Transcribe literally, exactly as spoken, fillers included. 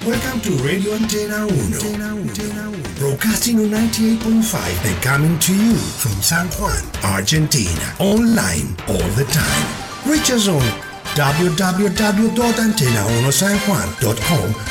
Welcome to Radio Antena uno. Broadcasting on ninety-eight point five and coming to you from San Juan, Argentina. Online all the time. Reach us on w w w dot antena uno san juan dot com